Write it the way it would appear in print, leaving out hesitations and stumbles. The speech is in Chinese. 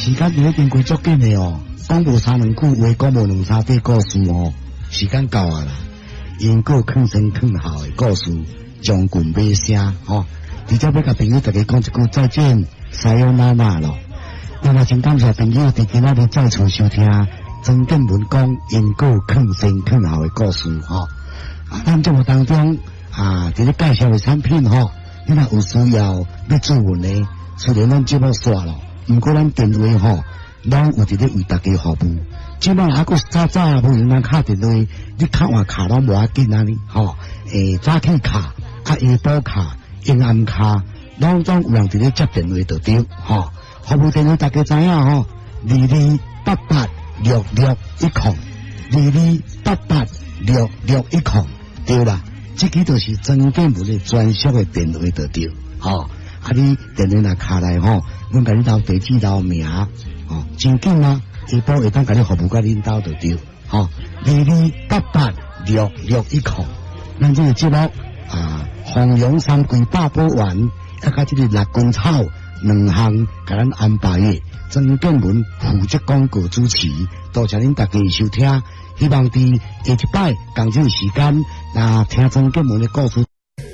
时间已经过足紧的哦，讲无三两句话，讲无两三句故事哦，时间到啊啦。因果坑生坑后的故事，将军尾声哦。直接要甲朋友大家讲一句再见，撒由那拉咯。那么真感谢朋友伫今仔日再次收听曾建文讲因果坑生坑后的故事吼。咱节目当中伫咧介绍的产品吼，你若有需要要咨询的，虽然咱节目煞咯，毋过咱电话吼，拢有伫咧为大家服务。即摆还佫早无人通敲电话，你敲换卡拢无要紧啊你吼。早起卡、下晡卡、阴暗卡，拢总有人伫咧接电话就对吼。服务电话大家知影吼，22886062886610，对啦，这个就是曾建文的专属的电话就对吼。你电话若卡来吼，阮甲你留地址、留名吼，真紧啊！下晡会当甲你服务甲恁兜就对吼，22886610，咱这个节目弘扬三桂八宝丸，甲这个六公草两项甲咱安排的，曾建文负责广告主持，多谢恁大家收听，希望伫下一摆同这个时间，听曾建文的故事。